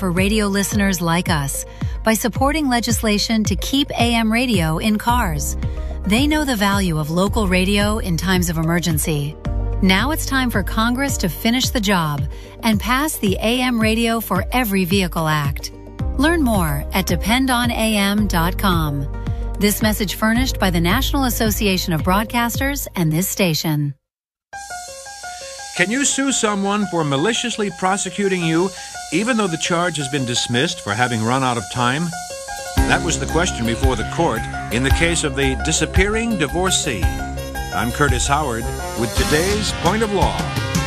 for radio listeners like us by supporting legislation to keep AM radio in cars. They know the value of local radio in times of emergency. Now it's time for Congress to finish the job and pass the AM Radio for Every Vehicle Act. Learn more at dependonam.com. This message furnished by the National Association of Broadcasters and this station. Can you sue someone for maliciously prosecuting you even though the charge has been dismissed for having run out of time? That was the question before the court in the case of the disappearing divorcee. I'm Curtis Howard with today's Point of Law.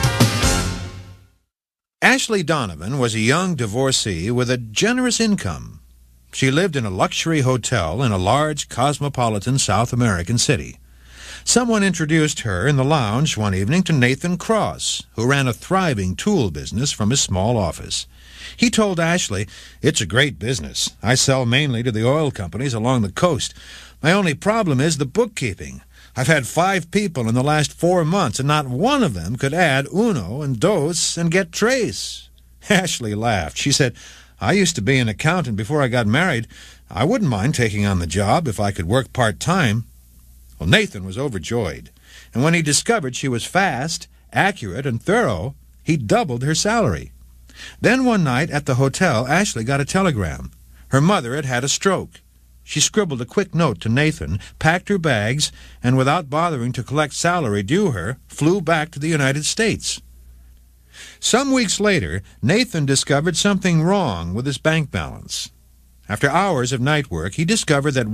Ashley Donovan was a young divorcee with a generous income. She lived in a luxury hotel in a large cosmopolitan South American city. Someone introduced her in the lounge one evening to Nathan Cross, who ran a thriving tool business from his small office. He told Ashley, "It's a great business. I sell mainly to the oil companies along the coast. My only problem is the bookkeeping. I've had 5 people in the last 4 months, and not one of them could add uno and dos and get tres." Ashley laughed. She said, "I used to be an accountant before I got married. I wouldn't mind taking on the job if I could work part-time." Well, Nathan was overjoyed, and when he discovered she was fast, accurate, and thorough, he doubled her salary. Then one night at the hotel, Ashley got a telegram. Her mother had had a stroke. She scribbled a quick note to Nathan, packed her bags, and without bothering to collect salary due her, flew back to the United States. Some weeks later, Nathan discovered something wrong with his bank balance. After hours of night work, he discovered that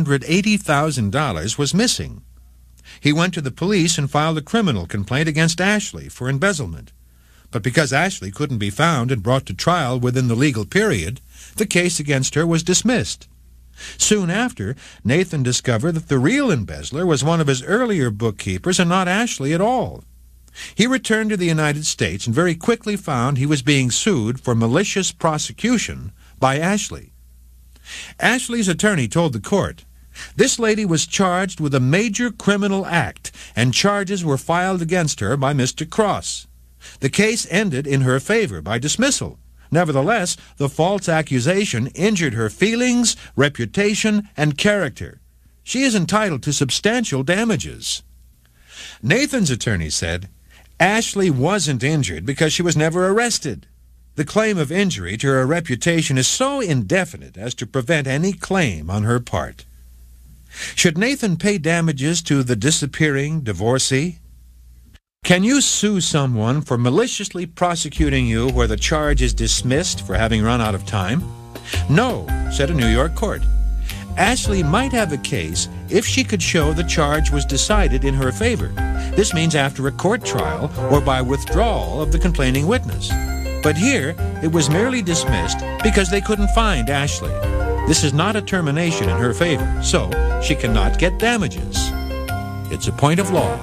$180,000 was missing. He went to the police and filed a criminal complaint against Ashley for embezzlement. But because Ashley couldn't be found and brought to trial within the legal period, the case against her was dismissed. Soon after, Nathan discovered that the real embezzler was one of his earlier bookkeepers and not Ashley at all. He returned to the United States and very quickly found he was being sued for malicious prosecution by Ashley. Ashley's attorney told the court, "This lady was charged with a major criminal act, and charges were filed against her by Mr. Cross. The case ended in her favor by dismissal. Nevertheless, the false accusation injured her feelings, reputation, and character. She is entitled to substantial damages." Nathan's attorney said, "Ashley wasn't injured because she was never arrested. The claim of injury to her reputation is so indefinite as to prevent any claim on her part." Should Nathan pay damages to the disappearing divorcee? Can you sue someone for maliciously prosecuting you where the charge is dismissed for having run out of time? No, said a New York court. Ashley might have a case if she could show the charge was decided in her favor. This means after a court trial or by withdrawal of the complaining witness. But here, it was merely dismissed because they couldn't find Ashley. This is not a termination in her favor, so she cannot get damages. It's a point of law.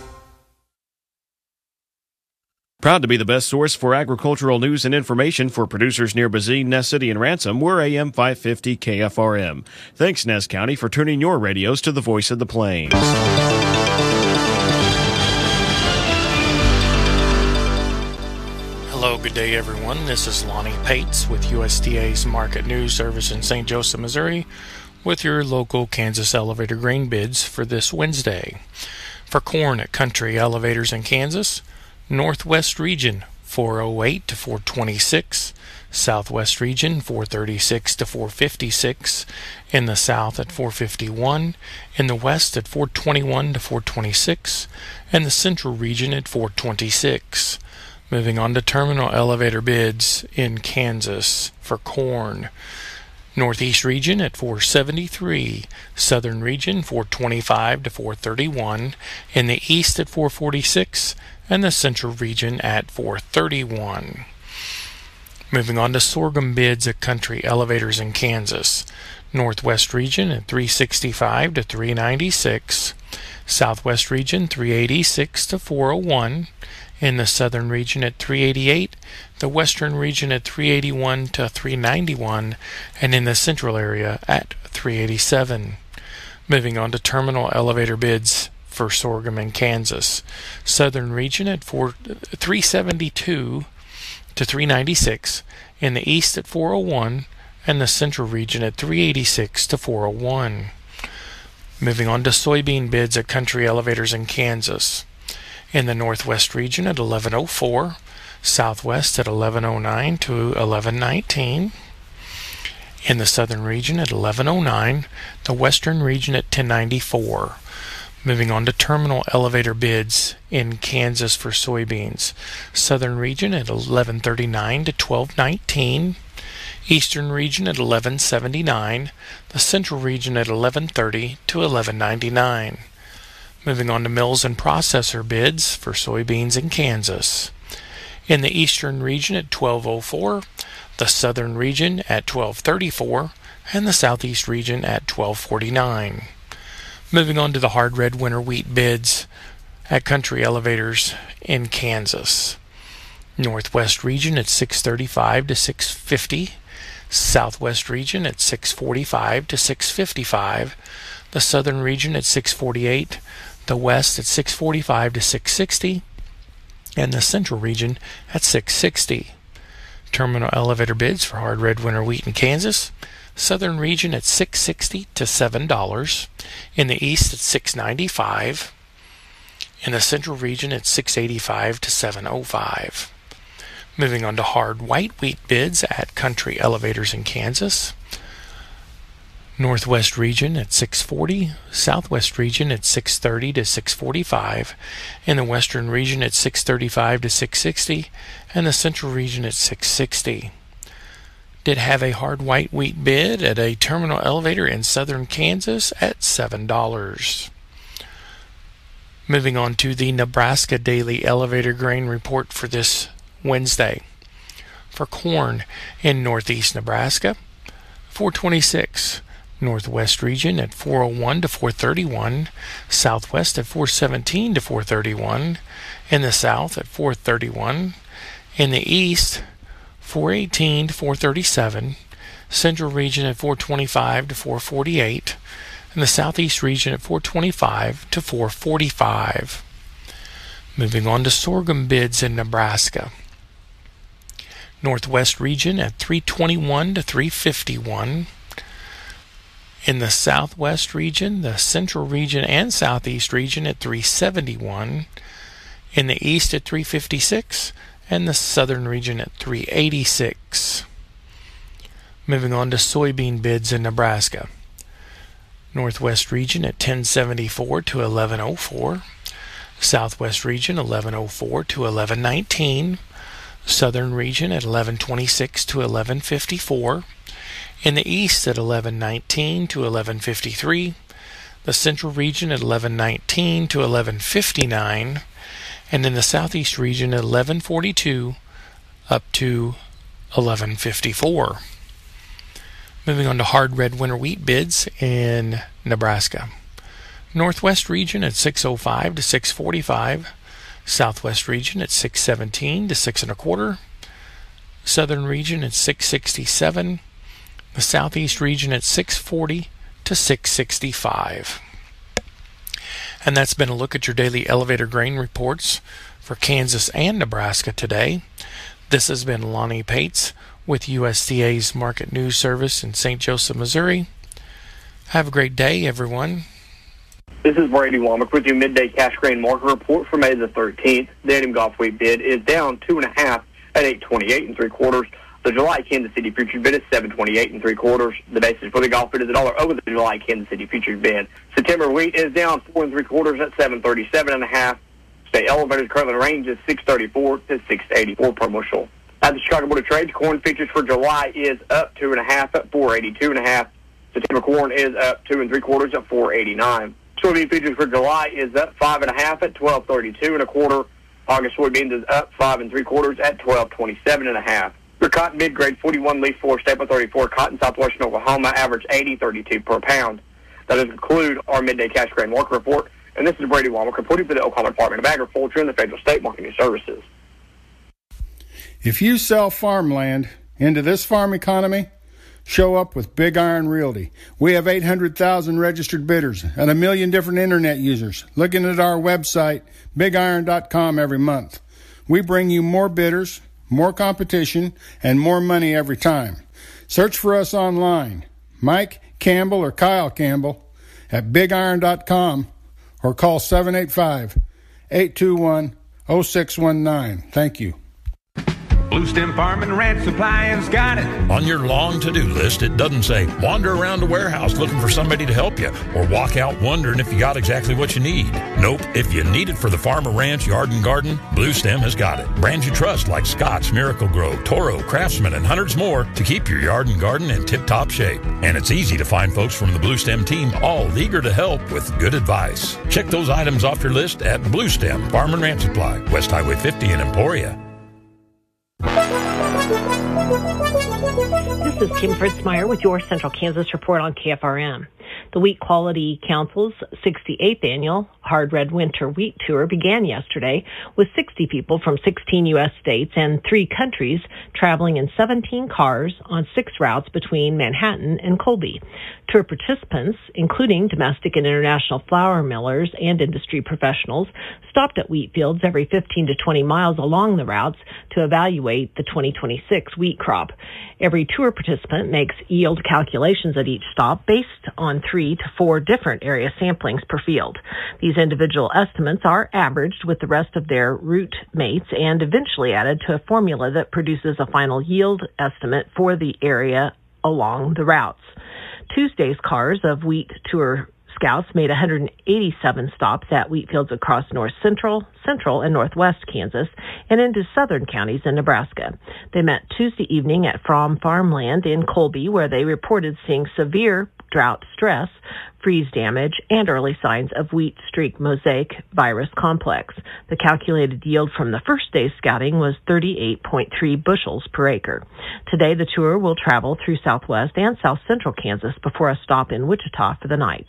Proud to be the best source for agricultural news and information for producers near Bazine, Ness City, and Ransom. We're AM 550 KFRM. Thanks, Ness County, for tuning your radios to the voice of the plains. Hello, good day, everyone. This is Lonnie Pates with USDA's Market News Service in St. Joseph, Missouri, with your local Kansas elevator grain bids for this Wednesday. For corn at Country Elevators in Kansas, Northwest Region 408 to 426, Southwest Region 436 to 456, in the South at 451, in the West at 421 to 426, and the Central Region at 426. Moving on to terminal elevator bids in Kansas for corn. Northeast Region at 473, Southern Region 425 to 431, in the East at 446, and the Central Region at 431. Moving on to sorghum bids at Country Elevators in Kansas. Northwest Region at 365 to 396, Southwest Region 386 to 401, in the Southern Region at 388, the Western Region at 381 to 391, and in the Central area at 387. Moving on to terminal elevator bids for sorghum in Kansas. Southern Region at 372, to $3.96, in the east at $4.01, and the central region at $3.86 to $4.01. Moving on to soybean bids at Country Elevators in Kansas. In the northwest region at $11.04, southwest at $11.09 to $11.19. In the southern region at $11.09, the western region at $10.94. Moving on to terminal elevator bids in Kansas for soybeans. Southern region at $11.39 to $12.19. Eastern region at $11.79. The central region at $11.30 to $11.99. Moving on to mills and processor bids for soybeans in Kansas. In the eastern region at $12.04. The southern region at $12.34. And the southeast region at $12.49. Moving on to the hard red winter wheat bids at Country Elevators in Kansas. Northwest region at $6.35 to $6.50. Southwest region at $6.45 to $6.55. The southern region at $6.48. The west at $6.45 to $6.60. And the central region at $6.60. Terminal elevator bids for hard red winter wheat in Kansas. Southern region at $6.60 to $7. In the east at $6.95. In the central region at $6.85 to $7.05. Moving on to hard white wheat bids at Country Elevators in Kansas. Northwest region at $6.40. Southwest region at $6.30 to $6.45. In the western region at $6.35 to $6.60. And the central region at $6.60. Did have a hard white wheat bid at a terminal elevator in southern Kansas at $7. Moving on to the Nebraska Daily Elevator Grain Report for this Wednesday. For corn in northeast Nebraska, $4.26. Northwest region at $4.01 to $4.31. Southwest at $4.17 to $4.31. In the south at $4.31. In the east, $4.18 to $4.37, central region at $4.25 to $4.48, and the southeast region at $4.25 to $4.45. Moving on to sorghum bids in Nebraska. Northwest region at $3.21 to $3.51. In the southwest region, the central region and southeast region at $3.71. In the east at $3.56. And the southern region at $3.86. Moving on to soybean bids in Nebraska. Northwest region at $10.74 to $11.04. Southwest region $11.04 to $11.19. Southern region at $11.26 to $11.54. In the east at $11.19 to $11.53. The central region at $11.19 to $11.59. And in the southeast region at $11.42 up to $11.54. Moving on to hard red winter wheat bids in Nebraska. Northwest region at $6.05 to $6.45. Southwest region at $6.17 to $6.25. Southern region at $6.67. The southeast region at $6.40 to $6.65. And that's been a look at your daily elevator grain reports for Kansas and Nebraska today. This has been Lonnie Pates with USDA's Market News Service in St. Joseph, Missouri. Have a great day, everyone. This is Brady Womack with your midday cash grain market report for May the 13th. The Indian Gulf wheat bid is down 2.5 at $8.28 3/4. The July Kansas City futures bid is $7.28 3/4. The basis for the Gulf bid is $1 over the July Kansas City futures bid. September wheat is down 4 3/4 at $7.37.5. State elevators currently range is $6.34 to $6.84 per bushel. At the Chicago Board of Trade, corn futures for July is up 2.5 at $4.82.5. September corn is up 2 3/4 at $4.89. Soybean futures for July is up 5.5 at $12.32 1/4. August soybeans is up 5 3/4 at $12.27.5. Your cotton mid-grade 41 leaf 4 staple 34 cotton southwestern Oklahoma average $80.32 per pound. That does conclude our midday cash grain market report. And this is Brady Womack reporting for the Oklahoma Department of Agriculture and the Federal State Marketing Services. If you sell farmland into this farm economy, show up with Big Iron Realty. We have 800,000 registered bidders and 1 million different internet users looking at our website, bigiron.com, every month. We bring you more bidders, more competition, and more money every time. Search for us online, Mike Campbell or Kyle Campbell, at bigiron.com or call 785-821-0619. Thank you. Blue Stem Farm and Ranch Supply has got it. On your long to-do list, it doesn't say wander around the warehouse looking for somebody to help you or walk out wondering if you got exactly what you need. Nope. If you need it for the farm or ranch, yard and garden, Blue Stem has got it. Brands you trust like Scotts, Miracle-Gro, Toro, Craftsman, and hundreds more to keep your yard and garden in tip-top shape. And it's easy to find folks from the Blue Stem team all eager to help with good advice. Check those items off your list at Blue Stem Farm and Ranch Supply, West Highway 50 in Emporia. This is Kim Fritzmeyer with your Central Kansas Report on KFRM. The Wheat Quality Council's 68th annual Hard Red Winter Wheat Tour began yesterday with 60 people from 16 U.S. states and 3 countries traveling in 17 cars on 6 routes between Manhattan and Colby. Tour participants, including domestic and international flour millers and industry professionals, stopped at wheat fields every 15 to 20 miles along the routes to evaluate the 2026 wheat crop. Every tour participant makes yield calculations at each stop based on 3 to 4 different area samplings per field. These individual estimates are averaged with the rest of their route mates and eventually added to a formula that produces a final yield estimate for the area along the routes. Tuesday's cars of wheat tour scouts made 187 stops at wheat fields across north central, and northwest Kansas and into southern counties in Nebraska. They met Tuesday evening at Fromm Farmland in Colby, where they reported seeing severe drought stress, freeze damage, and early signs of wheat streak mosaic virus complex. The calculated yield from the first day's scouting was 38.3 bushels per acre. Today, the tour will travel through southwest and south central Kansas before a stop in Wichita for the night.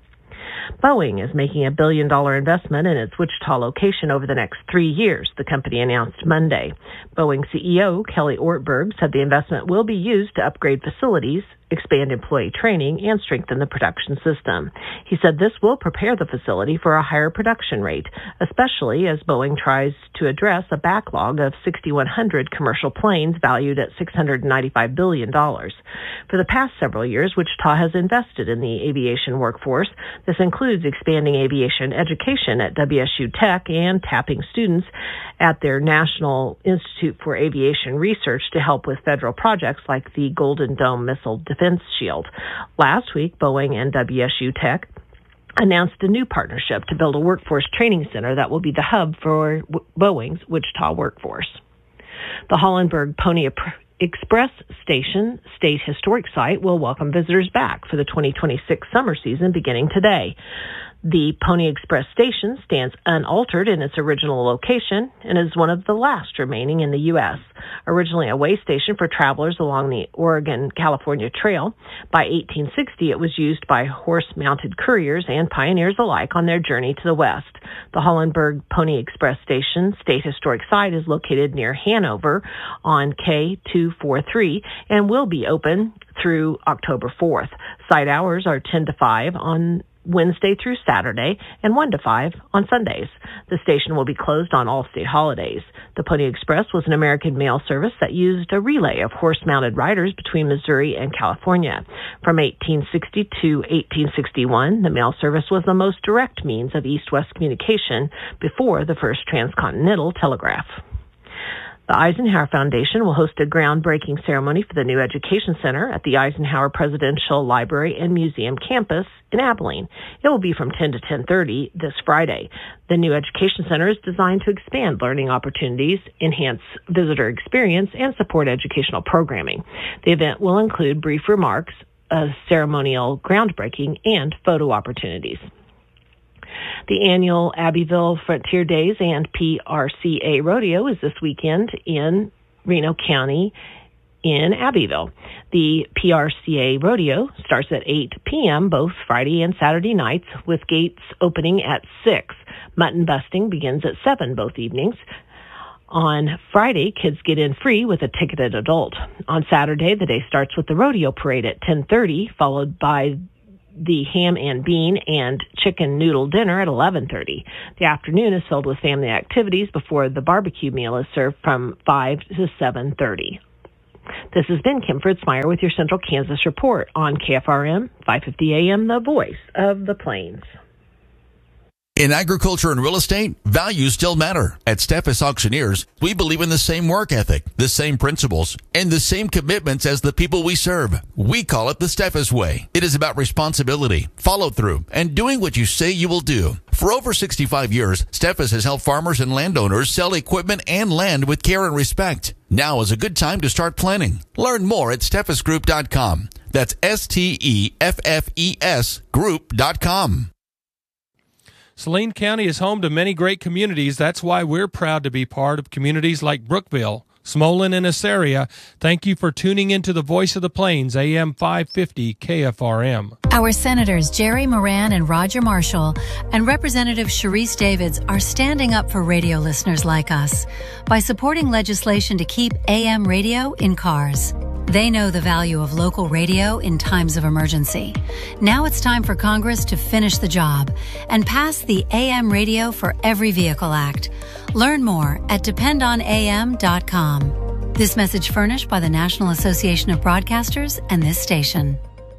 Boeing is making a $1 billion investment in its Wichita location over the next 3 years, the company announced Monday. Boeing CEO Kelly Ortberg said the investment will be used to upgrade facilities, expand employee training, and strengthen the production system. He said this will prepare the facility for a higher production rate, especially as Boeing tries to address a backlog of 6,100 commercial planes valued at $695 billion. For the past several years, Wichita has invested in the aviation workforce. This includes expanding aviation education at WSU Tech and tapping students at their National Institute for Aviation Research to help with federal projects like the Golden Dome Missile Defense Shield. Last week, Boeing and WSU Tech announced a new partnership to build a workforce training center that will be the hub for Boeing's Wichita workforce. The Hollenberg Pony Express Station State Historic Site will welcome visitors back for the 2026 summer season beginning today. The Pony Express station stands unaltered in its original location and is one of the last remaining in the U.S. Originally a way station for travelers along the Oregon-California Trail, by 1860 it was used by horse-mounted couriers and pioneers alike on their journey to the west. The Hollenberg Pony Express Station State Historic Site is located near Hanover on K243 and will be open through October 4th. Site hours are 10 to 5 on Wednesday through Saturday and 1 to 5 on Sundays. The station will be closed on all state holidays. The Pony Express was an American mail service that used a relay of horse-mounted riders between Missouri and California. From 1860 to 1861, the mail service was the most direct means of east-west communication before the first transcontinental telegraph. The Eisenhower Foundation will host a groundbreaking ceremony for the new education center at the Eisenhower Presidential Library and Museum campus in Abilene. It will be from 10 to 10:30 this Friday. The new education center is designed to expand learning opportunities, enhance visitor experience, and support educational programming. The event will include brief remarks, a ceremonial groundbreaking, and photo opportunities. The annual Abbeville Frontier Days and PRCA Rodeo is this weekend in Reno County in Abbeville. The PRCA Rodeo starts at 8 p.m. both Friday and Saturday nights, with gates opening at 6. Mutton busting begins at 7 both evenings. On Friday, kids get in free with a ticketed adult. On Saturday, the day starts with the rodeo parade at 10:30, followed by the ham and bean and chicken noodle dinner at 11:30. The afternoon is filled with family activities before the barbecue meal is served from 5 to 7:30. This has been Kim Fritzmeyer with your Central Kansas Report on KFRM 550 AM, the voice of the Plains. In agriculture and real estate, values still matter. At Steffes Auctioneers, we believe in the same work ethic, the same principles, and the same commitments as the people we serve. We call it the Steffes Way. It is about responsibility, follow-through, and doing what you say you will do. For over 65 years, Steffes has helped farmers and landowners sell equipment and land with care and respect. Now is a good time to start planning. Learn more at steffesgroup.com. That's STEFFES group.com. Saline County is home to many great communities. That's why we're proud to be part of communities like Brookville, Smolin, and Assaria. Thank you for tuning into the Voice of the Plains, AM 550 KFRM. Our Senators Jerry Moran and Roger Marshall and Representative Sharice Davids are standing up for radio listeners like us by supporting legislation to keep AM radio in cars. They know the value of local radio in times of emergency. Now it's time for Congress to finish the job and pass the AM Radio for Every Vehicle Act. Learn more at dependonam.com. This message furnished by the National Association of Broadcasters and this station.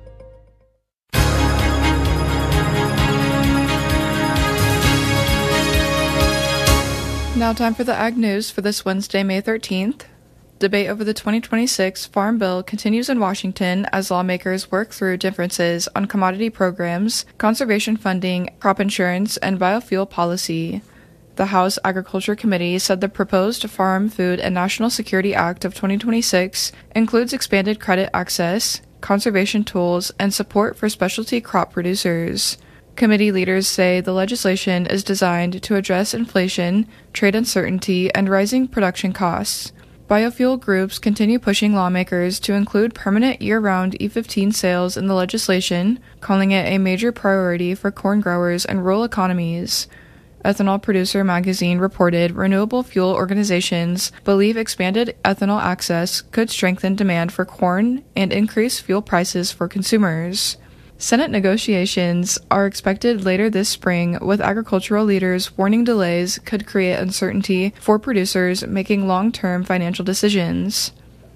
Now time for the Ag News for this Wednesday, May 13th. Debate over the 2026 Farm Bill continues in Washington as lawmakers work through differences on commodity programs, conservation funding, crop insurance, and biofuel policy. The House Agriculture Committee said the proposed Farm, Food, and National Security Act of 2026 includes expanded credit access, conservation tools, and support for specialty crop producers. Committee leaders say the legislation is designed to address inflation, trade uncertainty, and rising production costs. Biofuel groups continue pushing lawmakers to include permanent year-round E15 sales in the legislation, calling it a major priority for corn growers and rural economies. Ethanol Producer Magazine reported renewable fuel organizations believe expanded ethanol access could strengthen demand for corn and increase fuel prices for consumers. Senate negotiations are expected later this spring, with agricultural leaders warning delays could create uncertainty for producers making long-term financial decisions.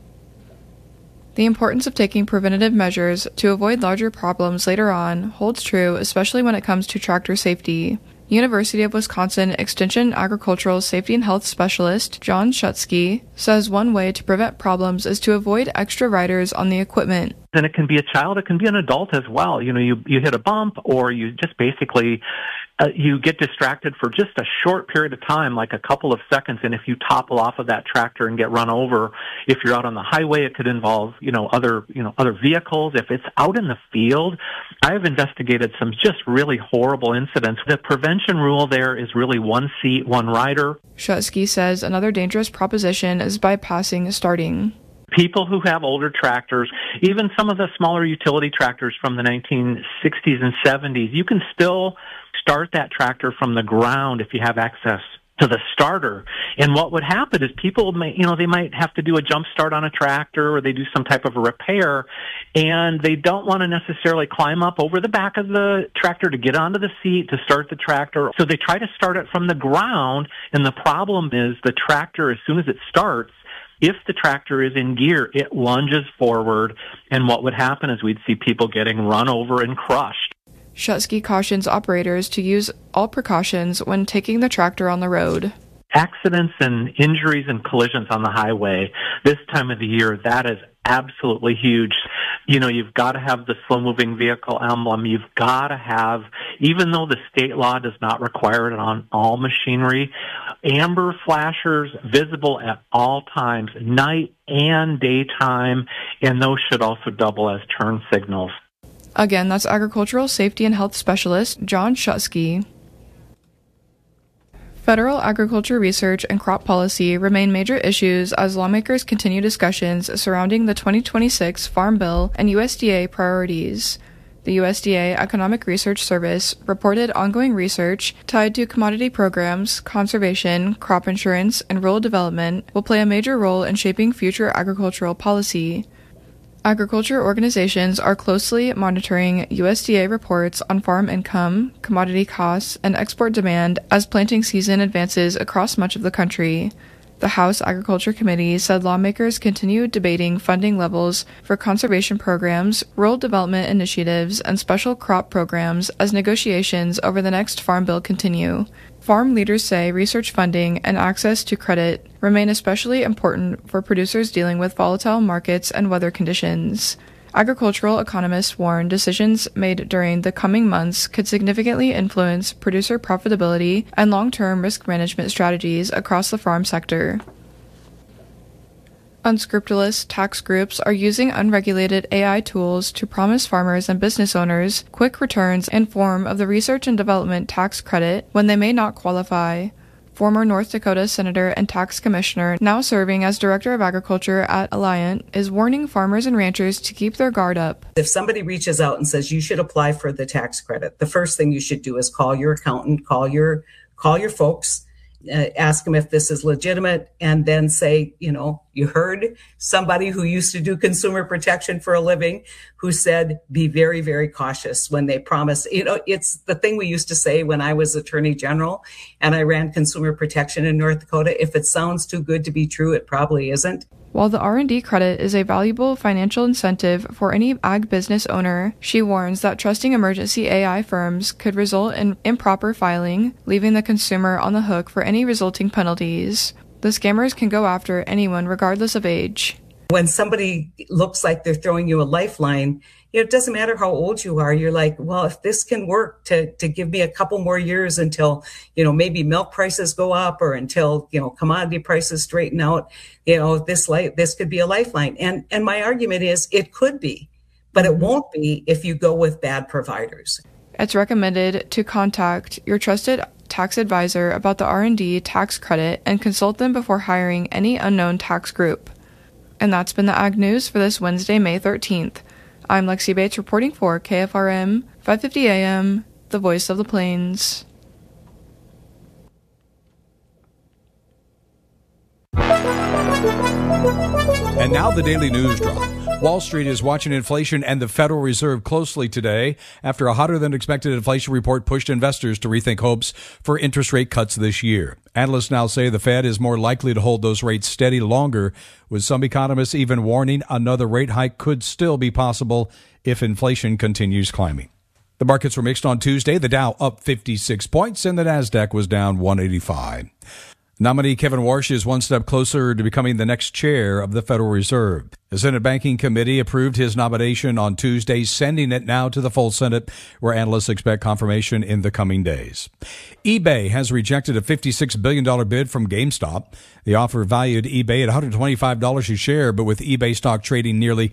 The importance of taking preventative measures to avoid larger problems later on holds true, especially when it comes to tractor safety. University of Wisconsin Extension Agricultural Safety and Health Specialist John Shutsky says one way to prevent problems is to avoid extra riders on the equipment. And it can be a child, it can be an adult as well. You know, you hit a bump, or you just basically you get distracted for just a short period of time, like a couple of seconds, and if you topple off of that tractor and get run over, if you're out on the highway, it could involve, other vehicles. If it's out in the field, I've investigated some just really horrible incidents. The prevention rule there is really one seat, one rider. Shutsky says another dangerous proposition is bypassing starting. People who have older tractors, even some of the smaller utility tractors from the 1960s and 70s, you can still start that tractor from the ground if you have access to the starter. And what would happen is people they might have to do a jump start on a tractor, or they do some type of a repair, and they don't want to necessarily climb up over the back of the tractor to get onto the seat to start the tractor. So they try to start it from the ground, and the problem is the tractor, as soon as it starts, if the tractor is in gear, it lunges forward, and what would happen is we'd see people getting run over and crushed. Shutsky cautions operators to use all precautions when taking the tractor on the road. Accidents and injuries and collisions on the highway this time of the year, that is absolutely huge. You've got to have the slow-moving vehicle emblem. You've got to have, even though the state law does not require it on all machinery, amber flashers visible at all times, night and daytime, and those should also double as turn signals. Again, that's Agricultural Safety and Health Specialist John Shutsky. Federal agriculture research and crop policy remain major issues as lawmakers continue discussions surrounding the 2026 Farm Bill and USDA priorities. The USDA Economic Research Service reported ongoing research tied to commodity programs, conservation, crop insurance, and rural development will play a major role in shaping future agricultural policy. Agriculture organizations are closely monitoring USDA reports on farm income, commodity costs, and export demand as planting season advances across much of the country. The House Agriculture Committee said lawmakers continue debating funding levels for conservation programs, rural development initiatives, and special crop programs as negotiations over the next Farm Bill continue. Farm leaders say research funding and access to credit remain especially important for producers dealing with volatile markets and weather conditions. Agricultural economists warn decisions made during the coming months could significantly influence producer profitability and long-term risk management strategies across the farm sector. Unscrupulous tax groups are using unregulated AI tools to promise farmers and business owners quick returns in form of the research and development tax credit when they may not qualify. Former North Dakota Senator and Tax Commissioner, now serving as Director of Agriculture at Alliant, is warning farmers and ranchers to keep their guard up. If somebody reaches out and says you should apply for the tax credit, the first thing you should do is call your accountant, call your folks, ask them if this is legitimate, and then say, you heard somebody who used to do consumer protection for a living who said, be very, very cautious when they promise. It's the thing we used to say when I was Attorney General and I ran consumer protection in North Dakota. If it sounds too good to be true, it probably isn't. While the R&D credit is a valuable financial incentive for any ag business owner, she warns that trusting emergency AI firms could result in improper filing, leaving the consumer on the hook for any resulting penalties. The scammers can go after anyone regardless of age. When somebody looks like they're throwing you a lifeline, it doesn't matter how old you are. You're like, well, if this can work to give me a couple more years until, maybe milk prices go up or until, commodity prices straighten out, this could be a lifeline. And my argument is it could be, but it won't be if you go with bad providers. It's recommended to contact your trusted tax advisor about the R&D tax credit and consult them before hiring any unknown tax group. And that's been the Ag News for this Wednesday, May 13th. I'm Lexi Bates reporting for KFRM 550 AM, the voice of the plains. And now the Daily News Drop. Wall Street is watching inflation and the Federal Reserve closely today after a hotter-than-expected inflation report pushed investors to rethink hopes for interest rate cuts this year. Analysts now say the Fed is more likely to hold those rates steady longer, with some economists even warning another rate hike could still be possible if inflation continues climbing. The markets were mixed on Tuesday. The Dow up 56 points and the Nasdaq was down 185. Nominee Kevin Warsh is one step closer to becoming the next chair of the Federal Reserve. The Senate Banking Committee approved his nomination on Tuesday, sending it now to the full Senate, where analysts expect confirmation in the coming days. eBay has rejected a $56 billion bid from GameStop. The offer valued eBay at $125 a share, but with eBay stock trading nearly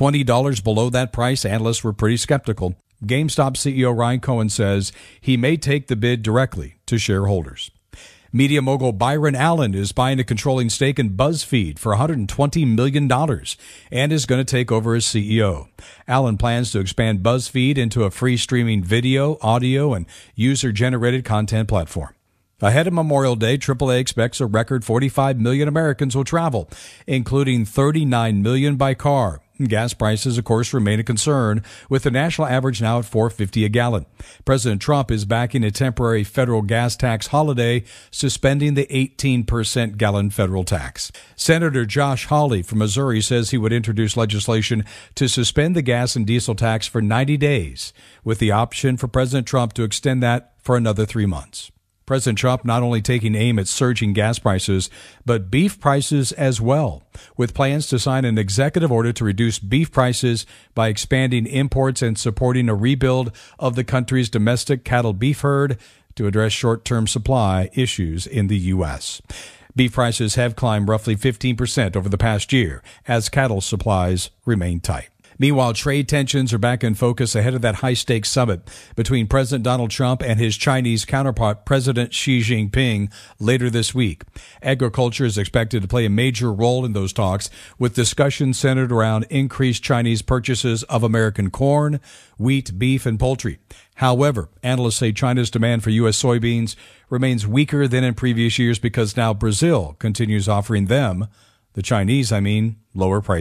$20 below that price, analysts were pretty skeptical. GameStop CEO Ryan Cohen says he may take the bid directly to shareholders. Media mogul Byron Allen is buying a controlling stake in BuzzFeed for $120 million and is going to take over as CEO. Allen plans to expand BuzzFeed into a free streaming video, audio, and user-generated content platform. Ahead of Memorial Day, AAA expects a record 45 million Americans will travel, including 39 million by car. Gas prices, of course, remain a concern, with the national average now at $4.50 a gallon. President Trump is backing a temporary federal gas tax holiday, suspending the 18% gallon federal tax. Senator Josh Hawley from Missouri says he would introduce legislation to suspend the gas and diesel tax for 90 days, with the option for President Trump to extend that for another 3 months. President Trump not only taking aim at surging gas prices, but beef prices as well, with plans to sign an executive order to reduce beef prices by expanding imports and supporting a rebuild of the country's domestic cattle beef herd to address short-term supply issues in the U.S. Beef prices have climbed roughly 15% over the past year as cattle supplies remain tight. Meanwhile, trade tensions are back in focus ahead of that high-stakes summit between President Donald Trump and his Chinese counterpart, President Xi Jinping, later this week. Agriculture is expected to play a major role in those talks, with discussions centered around increased Chinese purchases of American corn, wheat, beef, and poultry. However, analysts say China's demand for U.S. soybeans remains weaker than in previous years because now Brazil continues offering them, the Chinese, lower prices.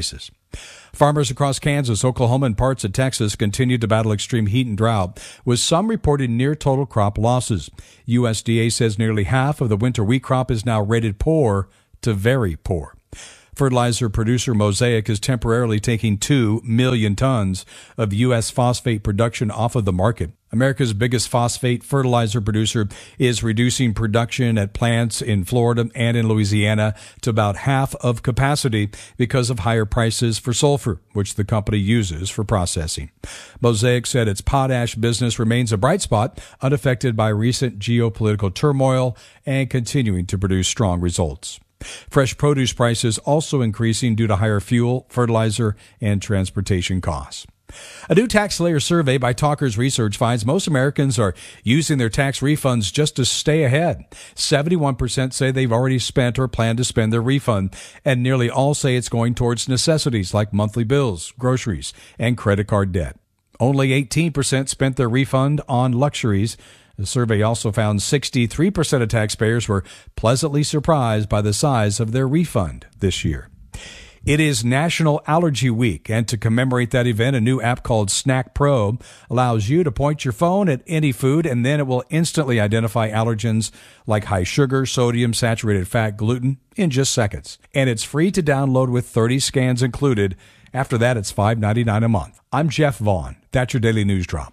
Farmers across Kansas, Oklahoma, and parts of Texas continue to battle extreme heat and drought, with some reporting near total crop losses. USDA says nearly half of the winter wheat crop is now rated poor to very poor. Fertilizer producer Mosaic is temporarily taking 2 million tons of U.S. phosphate production off of the market. America's biggest phosphate fertilizer producer is reducing production at plants in Florida and in Louisiana to about half of capacity because of higher prices for sulfur, which the company uses for processing. Mosaic said its potash business remains a bright spot, unaffected by recent geopolitical turmoil and continuing to produce strong results. Fresh produce prices also increasing due to higher fuel, fertilizer, and transportation costs. A new TaxSlayer survey by Talkers Research finds most Americans are using their tax refunds just to stay ahead. 71% say they've already spent or plan to spend their refund, and nearly all say it's going towards necessities like monthly bills, groceries, and credit card debt. Only 18% spent their refund on luxuries. The survey also found 63% of taxpayers were pleasantly surprised by the size of their refund this year. It is National Allergy Week, and to commemorate that event, a new app called Snack Pro allows you to point your phone at any food, and then it will instantly identify allergens like high sugar, sodium, saturated fat, gluten in just seconds. And it's free to download with 30 scans included. After that, it's $5.99 a month. I'm Jeff Vaughn. That's your Daily News Drop.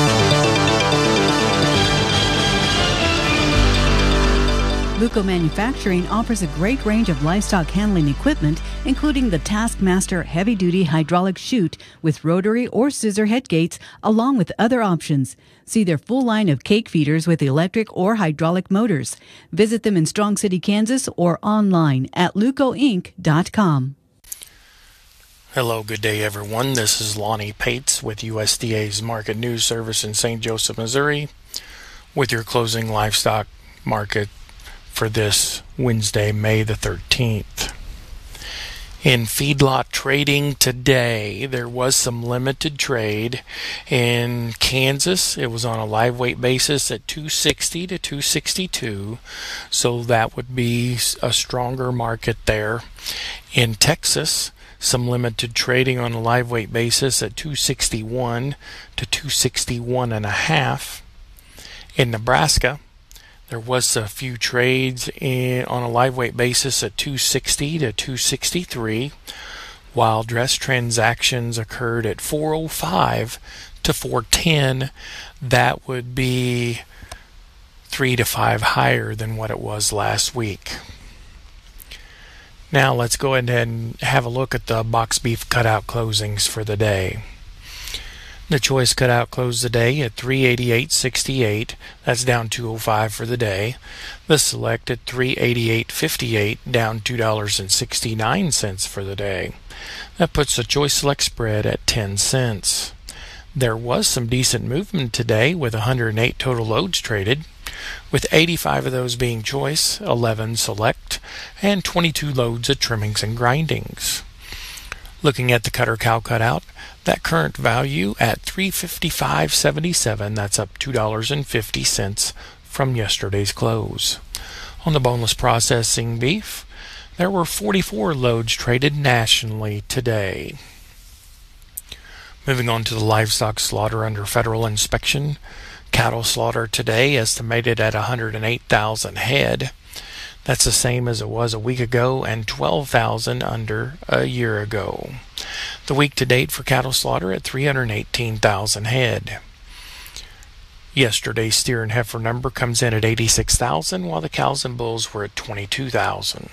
Luco Manufacturing offers a great range of livestock handling equipment, including the Taskmaster heavy-duty hydraulic chute with rotary or scissor head gates, along with other options. See their full line of cake feeders with electric or hydraulic motors. Visit them in Strong City, Kansas, or online at lucoinc.com. Hello, good day, everyone. This is Lonnie Pates with USDA's Market News Service in St. Joseph, Missouri, with your closing livestock market for this Wednesday, May the 13th. In feedlot trading today, there was some limited trade. In Kansas, it was on a live weight basis at 260 to 262, so that would be a stronger market there. In Texas, some limited trading on a live weight basis at 261 to 261.5. In Nebraska, there was a few trades on a live weight basis at 260 to 263, while dress transactions occurred at 405 to 410. That would be 3 to 5 higher than what it was last week. Now let's go ahead and have a look at the box beef cutout closings for the day. The choice cutout closed the day at $388.68. That's down $2.05 for the day. The select at $388.58, down $2.69 for the day. That puts the choice select spread at 10 cents. There was some decent movement today with 108 total loads traded, with 85 of those being choice, 11 select, and 22 loads at trimmings and grindings. Looking at the cutter cow cutout, that current value at $355.77, that's up $2.50 from yesterday's close. On the boneless processing beef, there were 44 loads traded nationally today. Moving on to the livestock slaughter under federal inspection, cattle slaughter today estimated at 108,000 head. That's the same as it was a week ago and 12,000 under a year ago. The week to date for cattle slaughter at 318,000 head. Yesterday's steer and heifer number comes in at 86,000, while the cows and bulls were at 22,000.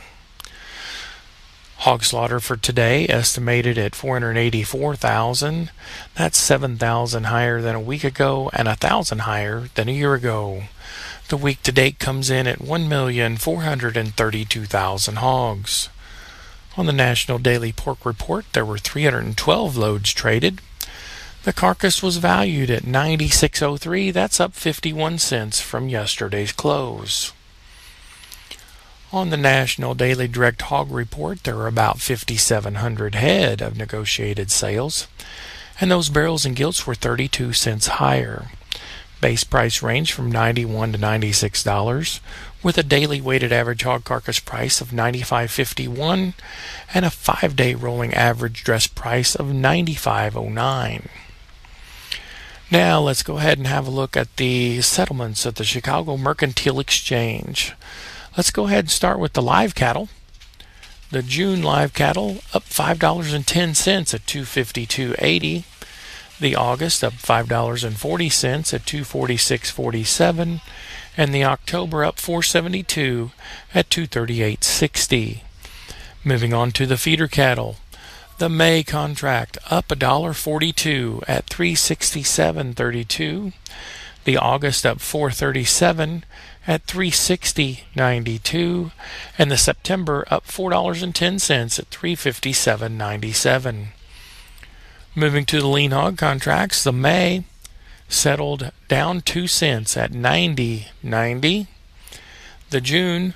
Hog slaughter for today estimated at 484,000. That's 7,000 higher than a week ago and 1,000 higher than a year ago. The week to date comes in at 1,432,000 hogs. On the National Daily Pork Report, there were 312 loads traded. The carcass was valued at $96.03. That's up 51 cents from yesterday's close. On the National Daily Direct Hog Report, there were about 5,700 head of negotiated sales, and those barrels and gilts were 32 cents higher. Base price range from $91 to $96, with a daily weighted average hog carcass price of $95.51 and a 5-day rolling average dress price of $95.09. Now let's go ahead and have a look at the settlements at the Chicago Mercantile Exchange. Let's go ahead and start with the live cattle. The June live cattle up $5.10 at $252.80. The August up $5.40 at $246.47. And the October up $4.72 at $238.60. Moving on to the feeder cattle. The May contract up $1.42 at $367.32. The August up $4.37 at $360.92, and the September up $4.10 at $357.97. Moving to the lean hog contracts, the May settled down 2 cents at $90.90. The June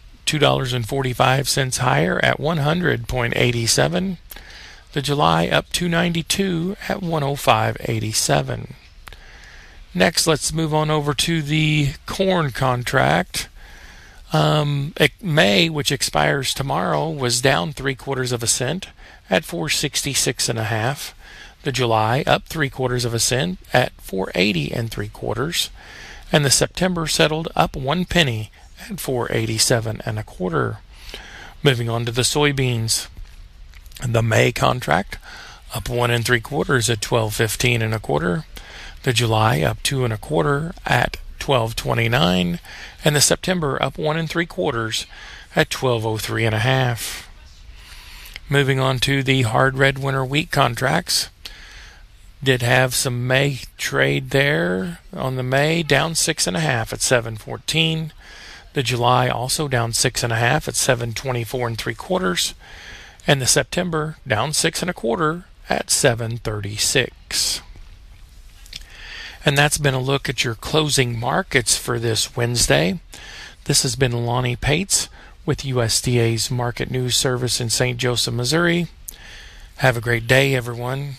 $2.45 higher at $100.87. The July up $2.92 at $105.87. Next, let's move on over to the corn contract. May, which expires tomorrow, was down 3/4 cent at 466.5. The July up 3/4 cent at 480 3/4, and the September settled up 1 penny at 487 1/4. Moving on to the soybeans, the May contract up 1 3/4 at 12.15 1/4. The July up 2 1/4 at 12.29, and the September up 1 3/4 at 12.03 1/2. Moving on to the hard red winter wheat contracts, did have some May trade there. On the May, down 6 1/2 at 7.14. The July also down 6 1/2 at 7.24 3/4, and the September down 6 1/4 at 7.36. And that's been a look at your closing markets for this Wednesday. This has been Lonnie Pates with USDA's Market News Service in St. Joseph, Missouri. Have a great day, everyone.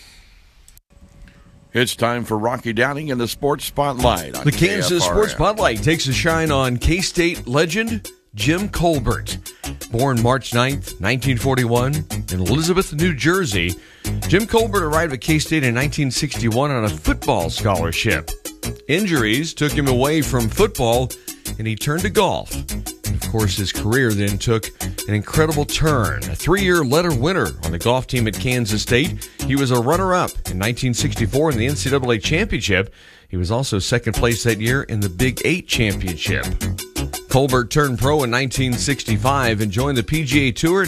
It's time for Rocky Downing in the Sports Spotlight. The Kansas Sports Spotlight takes a shine on K-State legend Jim Colbert. Born March 9th, 1941, in Elizabeth, New Jersey, Jim Colbert arrived at K-State in 1961 on a football scholarship. Injuries took him away from football, and he turned to golf. And of course, his career then took an incredible turn. A 3-year letter winner on the golf team at Kansas State. He was a runner-up in 1964 in the NCAA championship. He was also second place that year in the Big 8 championship. Colbert turned pro in 1965 and joined the PGA Tour in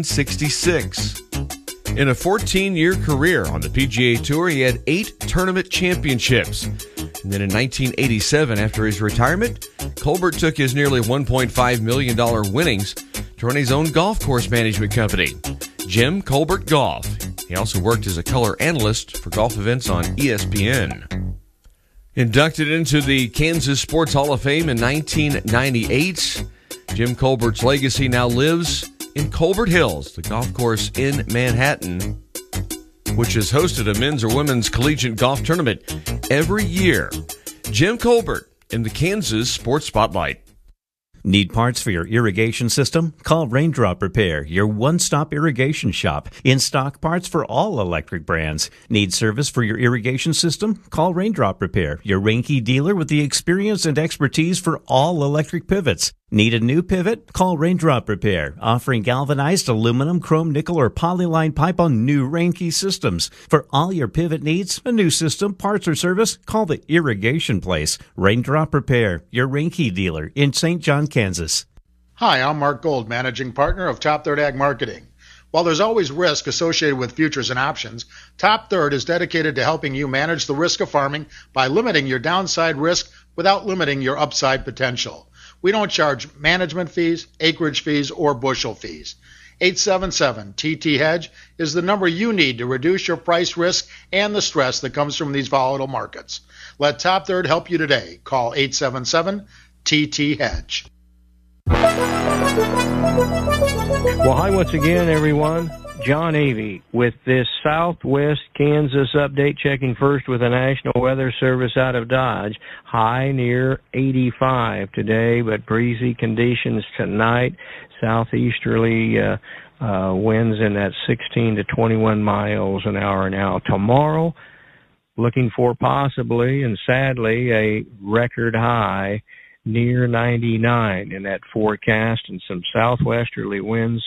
1966. In a 14-year career on the PGA Tour, he had 8 tournament championships. And then in 1987, after his retirement, Colbert took his nearly $1.5 million winnings to run his own golf course management company, Jim Colbert Golf. He also worked as a color analyst for golf events on ESPN. Inducted into the Kansas Sports Hall of Fame in 1998, Jim Colbert's legacy now lives in Colbert Hills, the golf course in Manhattan, which has hosted a men's or women's collegiate golf tournament every year. Jim Colbert in the Kansas Sports Spotlight. Need parts for your irrigation system? Call Raindrop Repair, your one-stop irrigation shop. In-stock parts for all electric brands. Need service for your irrigation system? Call Raindrop Repair, your Reinke dealer with the experience and expertise for all electric pivots. Need a new pivot? Call Raindrop Repair, offering galvanized aluminum, chrome, nickel, or polyline pipe on new Reinke systems. For all your pivot needs, a new system, parts, or service, call the Irrigation Place. Raindrop Repair, your Reinke dealer in St. John, Kansas. Hi, I'm Mark Gold, Managing Partner of Top Third Ag Marketing. While there's always risk associated with futures and options, Top Third is dedicated to helping you manage the risk of farming by limiting your downside risk without limiting your upside potential. We don't charge management fees, acreage fees, or bushel fees. 877-TT-HEDGE is the number you need to reduce your price risk and the stress that comes from these volatile markets. Let Top Third help you today. Call 877-TT-HEDGE. Well, hi once again, everyone. John Avey with this Southwest Kansas update, checking first with the National Weather Service out of Dodge. High near 85 today, but breezy conditions tonight. Southeasterly winds in that 16 to 21 miles an hour now. Tomorrow, looking for possibly and sadly a record high near 99 in that forecast, and some southwesterly winds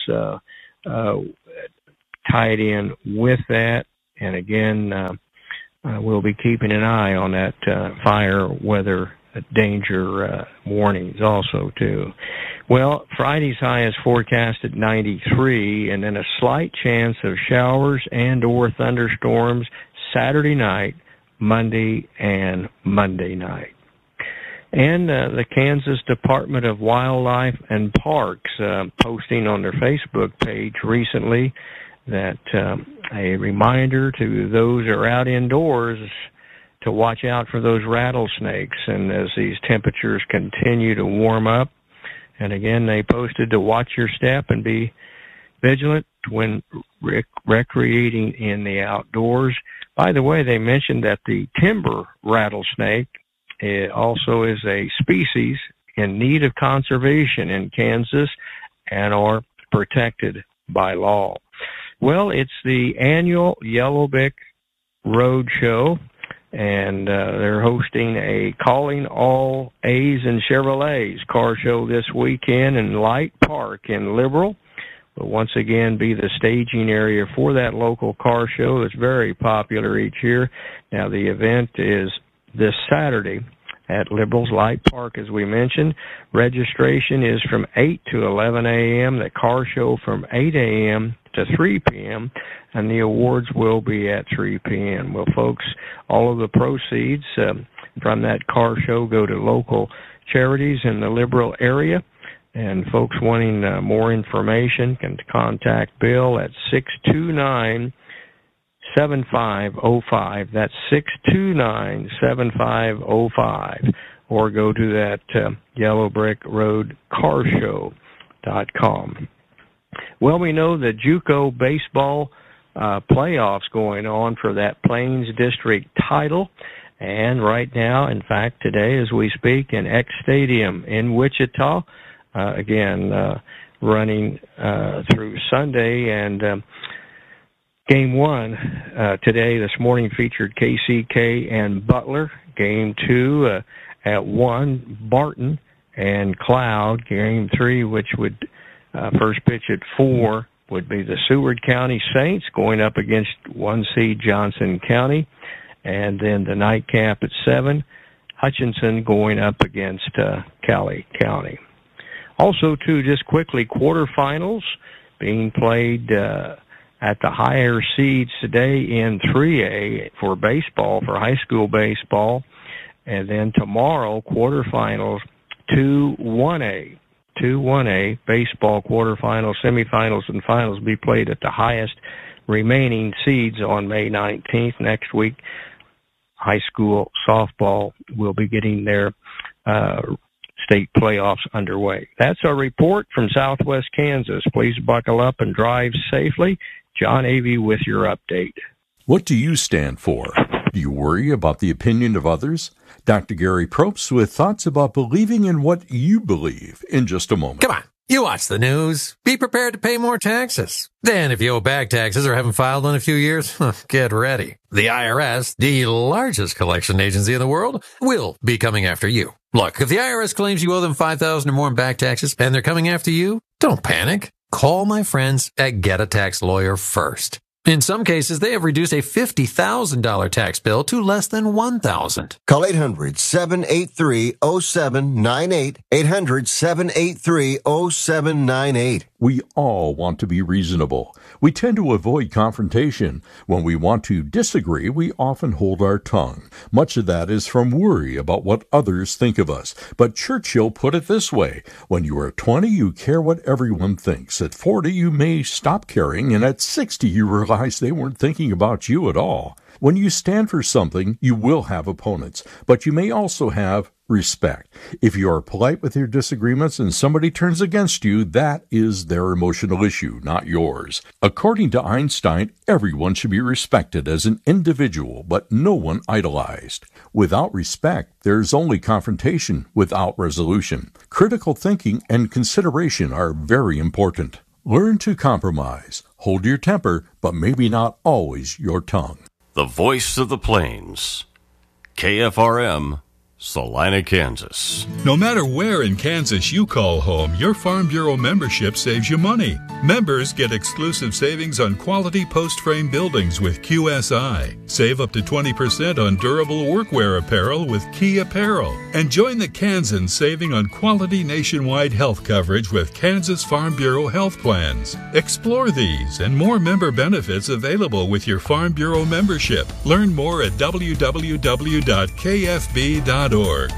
tied in with that. And again, we'll be keeping an eye on that fire weather danger warnings also too. Well, Friday's high is forecast at 93, and then a slight chance of showers and or thunderstorms Saturday night, Monday, and Monday night. And the Kansas Department of Wildlife and Parks posting on their Facebook page recently that a reminder to those who are out indoors to watch out for those rattlesnakes. And as these temperatures continue to warm up, and again, they posted to watch your step and be vigilant when recreating in the outdoors. By the way, they mentioned that the timber rattlesnake also is a species in need of conservation in Kansas and are protected by law. Well, it's the annual Yellowbrick Road Show, and they're hosting a Calling All A's and Chevrolets car show this weekend in Light Park in Liberal. Will once again be the staging area for that local car show that's very popular each year. Now, the event is this Saturday at Liberal's Light Park, as we mentioned. Registration is from 8 to 11 a.m., the car show from 8 a.m. to 3 p.m., and the awards will be at 3 p.m. Well, folks, all of the proceeds from that car show go to local charities in the Liberal area, and folks wanting more information can contact Bill at 629-7505. That's 629-7505. Or go to that yellowbrickroadcarshow.com. Well, we know the JUCO baseball playoffs going on for that Plains District title. And right now, in fact, today as we speak, in X Stadium in Wichita, running through Sunday. And Game 1 today, this morning, featured KCK and Butler. Game 2 at 1, Barton and Cloud. Game 3, which would first pitch at 4, would be the Seward County Saints going up against 1 seed Johnson County. And then the nightcap at 7, Hutchinson going up against Cali County. Also, too, just quickly, quarterfinals being played at the higher seeds today in 3A for baseball, for high school baseball. And then tomorrow, quarterfinals, 2-1A. 2-1A baseball quarterfinals, semifinals, and finals will be played at the highest remaining seeds on May 19th. Next week, high school softball will be getting their state playoffs underway. That's our report from Southwest Kansas. Please buckle up and drive safely. John Avey with your update. What do you stand for? Do you worry about the opinion of others? Dr. Gary Probst with thoughts about believing in what you believe in just a moment. Come on. You watch the news. Be prepared to pay more taxes. Then if you owe back taxes or haven't filed in a few years, get ready. The IRS, the largest collection agency in the world, will be coming after you. Look, if the IRS claims you owe them $5,000 or more in back taxes and they're coming after you, don't panic. Call my friends at Get a Tax Lawyer first. In some cases, they have reduced a $50,000 tax bill to less than $1,000. Call 800-783-0798, 800-783-0798. We all want to be reasonable. We tend to avoid confrontation. When we want to disagree, we often hold our tongue. Much of that is from worry about what others think of us. But Churchill put it this way: when you are 20, you care what everyone thinks. At 40, you may stop caring, and at 60, you realize they weren't thinking about you at all. When you stand for something, you will have opponents, but you may also have respect. If you are polite with your disagreements and somebody turns against you, that is their emotional issue, not yours. According to Einstein, everyone should be respected as an individual, but no one idolized. Without respect, there's only confrontation without resolution. Critical thinking and consideration are very important. Learn to compromise. Hold your temper, but maybe not always your tongue. The voice of the plains. KFRM, Salina, Kansas. No matter where in Kansas you call home, your Farm Bureau membership saves you money. Members get exclusive savings on quality post-frame buildings with QSI. Save up to 20% on durable workwear apparel with Key Apparel. And join the Kansans saving on quality nationwide health coverage with Kansas Farm Bureau health plans. Explore these and more member benefits available with your Farm Bureau membership. Learn more at www.kfb.org.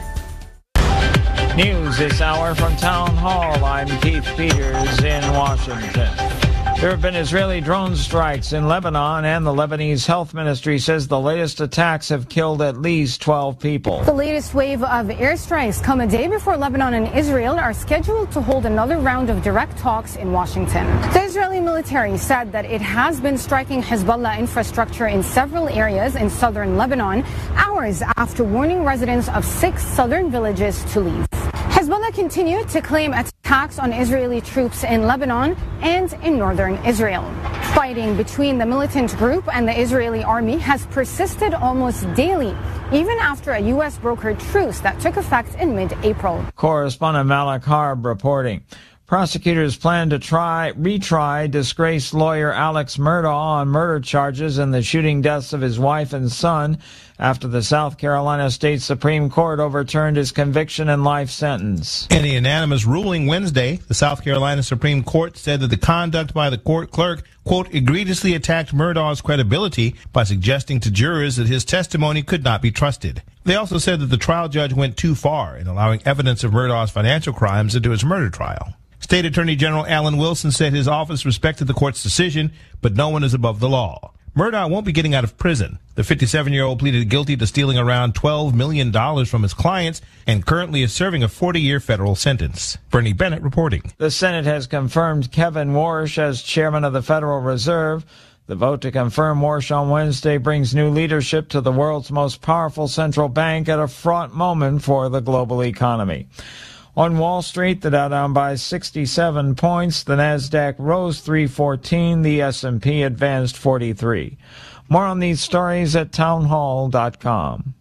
News this hour from Town Hall. I'm Keith Peters in Washington. There have been Israeli drone strikes in Lebanon, and the Lebanese Health Ministry says the latest attacks have killed at least 12 people. The latest wave of airstrikes come a day before Lebanon and Israel are scheduled to hold another round of direct talks in Washington. The Israeli military said that it has been striking Hezbollah infrastructure in several areas in southern Lebanon, hours after warning residents of 6 southern villages to leave. Hezbollah continued to claim attacks on Israeli troops in Lebanon and in northern Israel. Fighting between the militant group and the Israeli army has persisted almost daily, even after a U.S. brokered truce that took effect in mid-April. Correspondent Malik Harb reporting. Prosecutors plan to retry disgraced lawyer Alex Murdaugh on murder charges in the shooting deaths of his wife and son after the South Carolina State Supreme Court overturned his conviction and life sentence. In a unanimous ruling Wednesday, the South Carolina Supreme Court said that the conduct by the court clerk, quote, egregiously attacked Murdaugh's credibility by suggesting to jurors that his testimony could not be trusted. They also said that the trial judge went too far in allowing evidence of Murdaugh's financial crimes into his murder trial. State Attorney General Alan Wilson said his office respected the court's decision, but no one is above the law. Murdaugh won't be getting out of prison. The 57-year-old pleaded guilty to stealing around $12 million from his clients and currently is serving a 40-year federal sentence. Bernie Bennett reporting. The Senate has confirmed Kevin Warsh as chairman of the Federal Reserve. The vote to confirm Warsh on Wednesday brings new leadership to the world's most powerful central bank at a fraught moment for the global economy. On Wall Street, the Dow down by 67 points, the Nasdaq rose 314, the S&P advanced 43. More on these stories at townhall.com.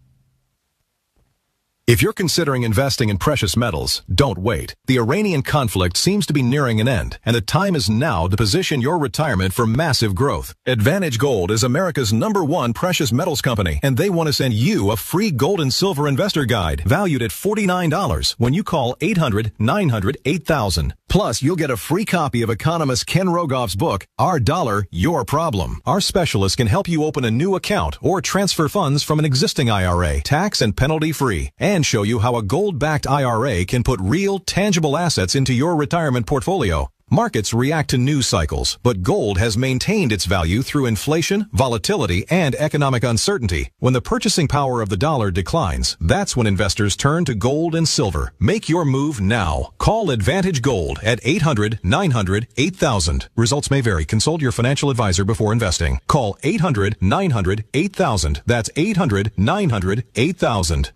If you're considering investing in precious metals, don't wait. The Iranian conflict seems to be nearing an end, and the time is now to position your retirement for massive growth. Advantage Gold is America's #1 precious metals company, and they want to send you a free gold and silver investor guide valued at $49 when you call 800-900-8000. Plus, you'll get a free copy of economist Ken Rogoff's book, Our Dollar, Your Problem. Our specialists can help you open a new account or transfer funds from an existing IRA, tax and penalty free, and show you how a gold-backed IRA can put real, tangible assets into your retirement portfolio. Markets react to news cycles, but gold has maintained its value through inflation, volatility, and economic uncertainty. When the purchasing power of the dollar declines, that's when investors turn to gold and silver. Make your move now. Call Advantage Gold at 800-900-8000. Results may vary. Consult your financial advisor before investing. Call 800-900-8000. That's 800-900-8000.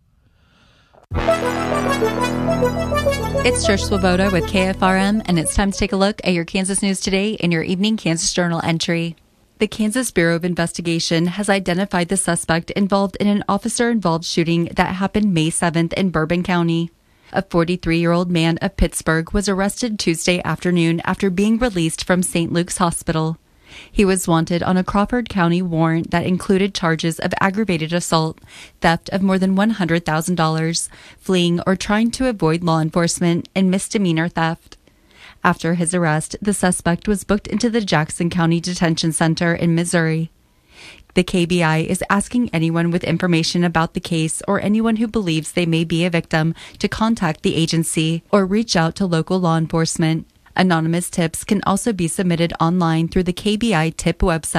It's Trish Swoboda with KFRM, and it's time to take a look at your Kansas news today in your evening Kansas Journal entry. The Kansas Bureau of Investigation has identified the suspect involved in an officer-involved shooting that happened May 7th in Bourbon County. A 43-year-old man of Pittsburgh was arrested Tuesday afternoon after being released from St. Luke's Hospital. He was wanted on a Crawford County warrant that included charges of aggravated assault, theft of more than $100,000, fleeing or trying to avoid law enforcement, and misdemeanor theft. After his arrest, the suspect was booked into the Jackson County Detention Center in Missouri. The KBI is asking anyone with information about the case or anyone who believes they may be a victim to contact the agency or reach out to local law enforcement. Anonymous tips can also be submitted online through the KBI tip website.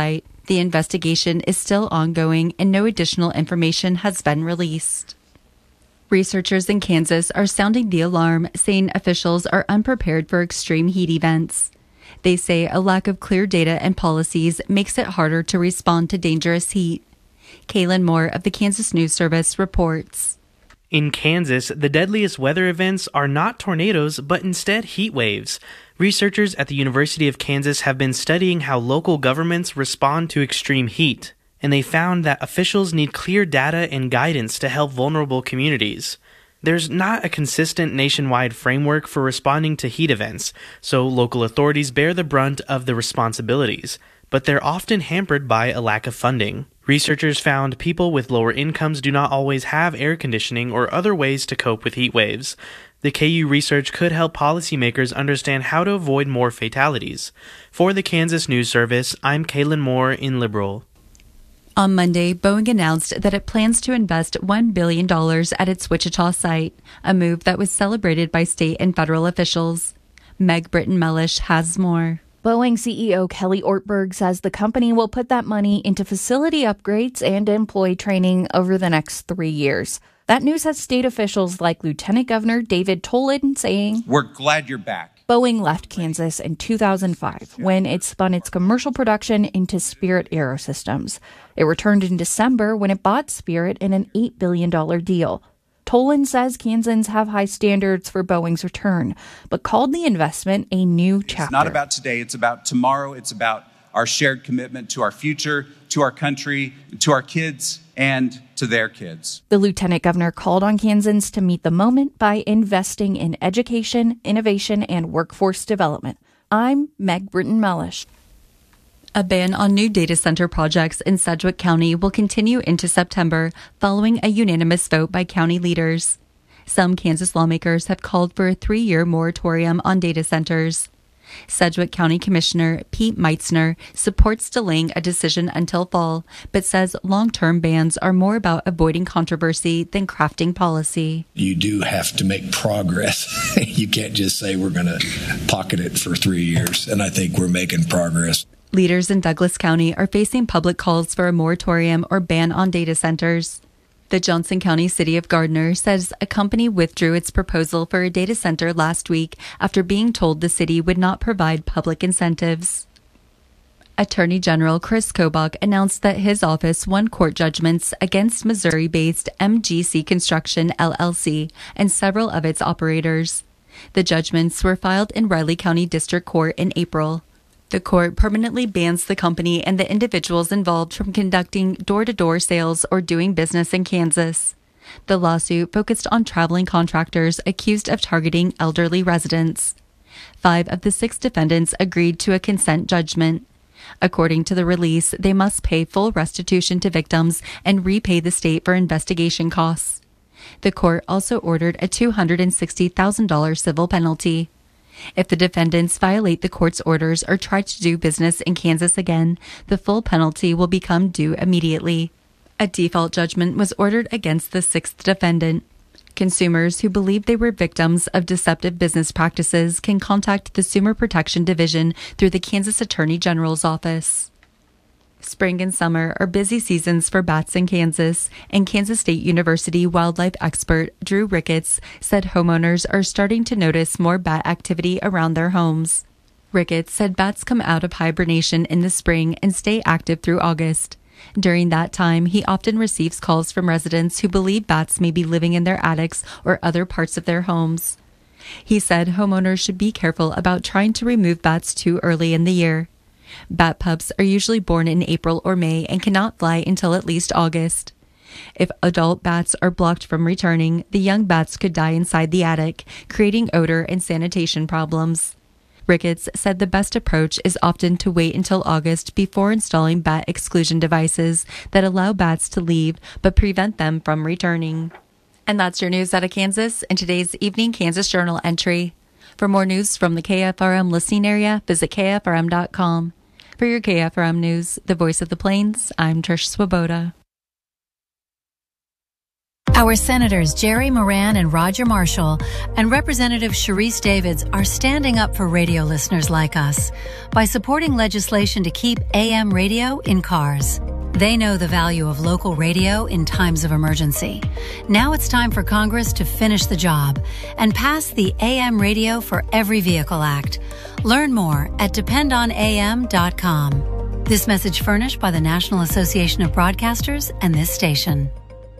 The investigation is still ongoing and no additional information has been released. Researchers in Kansas are sounding the alarm, saying officials are unprepared for extreme heat events. They say a lack of clear data and policies makes it harder to respond to dangerous heat. Kaylin Moore of the Kansas News Service reports. In Kansas, the deadliest weather events are not tornadoes, but instead heat waves. Researchers at the University of Kansas have been studying how local governments respond to extreme heat, and they found that officials need clear data and guidance to help vulnerable communities. There's not a consistent nationwide framework for responding to heat events, so local authorities bear the brunt of the responsibilities, but they're often hampered by a lack of funding. Researchers found people with lower incomes do not always have air conditioning or other ways to cope with heat waves. The KU research could help policymakers understand how to avoid more fatalities. For the Kansas News Service, I'm Kaylin Moore in Liberal. On Monday, Boeing announced that it plans to invest $1 billion at its Wichita site, a move that was celebrated by state and federal officials. Meg Britton-Mellish has more. Boeing CEO Kelly Ortberg says the company will put that money into facility upgrades and employee training over the next 3 years. That news has state officials like Lieutenant Governor David Tolan saying, "We're glad you're back." Boeing left Kansas in 2005 when it spun its commercial production into Spirit Aerosystems. It returned in December when it bought Spirit in an $8 billion deal. Tolan says Kansans have high standards for Boeing's return, but called the investment a new chapter. It's not about today, it's about tomorrow. It's about our shared commitment to our future, to our country, to our kids, and to their kids. The lieutenant governor called on Kansans to meet the moment by investing in education, innovation, and workforce development. I'm Meg Britton-Mellish. A ban on new data center projects in Sedgwick County will continue into September following a unanimous vote by county leaders. Some Kansas lawmakers have called for a 3-year moratorium on data centers. Sedgwick County Commissioner Pete Meitzner supports delaying a decision until fall, but says long-term bans are more about avoiding controversy than crafting policy. You do have to make progress. You can't just say we're going to pocket it for 3 years, and I think we're making progress. Leaders in Douglas County are facing public calls for a moratorium or ban on data centers. The Johnson County City of Gardner says a company withdrew its proposal for a data center last week after being told the city would not provide public incentives. Attorney General Chris Kobach announced that his office won court judgments against Missouri-based MGC Construction, LLC, and several of its operators. The judgments were filed in Riley County District Court in April. The court permanently bans the company and the individuals involved from conducting door-to-door sales or doing business in Kansas. The lawsuit focused on traveling contractors accused of targeting elderly residents. 5 of the 6 defendants agreed to a consent judgment. According to the release, they must pay full restitution to victims and repay the state for investigation costs. The court also ordered a $260,000 civil penalty. If the defendants violate the court's orders or try to do business in Kansas again, the full penalty will become due immediately. A default judgment was ordered against the 6th defendant. Consumers who believe they were victims of deceptive business practices can contact the Consumer Protection Division through the Kansas Attorney General's office. Spring and summer are busy seasons for bats in Kansas, and Kansas State University wildlife expert Drew Ricketts said homeowners are starting to notice more bat activity around their homes. Ricketts said bats come out of hibernation in the spring and stay active through August. During that time, he often receives calls from residents who believe bats may be living in their attics or other parts of their homes. He said homeowners should be careful about trying to remove bats too early in the year. Bat pups are usually born in April or May and cannot fly until at least August. If adult bats are blocked from returning, the young bats could die inside the attic, creating odor and sanitation problems. Ricketts said the best approach is often to wait until August before installing bat exclusion devices that allow bats to leave but prevent them from returning. And that's your news out of Kansas in today's Evening Kansas Journal entry. For more news from the KFRM listening area, visit KFRM.com. For your KFRM News, the voice of the Plains, I'm Trish Swoboda. Our Senators Jerry Moran and Roger Marshall and Representative Sharice Davids are standing up for radio listeners like us by supporting legislation to keep AM radio in cars. They know the value of local radio in times of emergency. Now it's time for Congress to finish the job and pass the AM Radio for Every Vehicle Act. Learn more at dependonam.com. This message furnished by the National Association of Broadcasters and this station.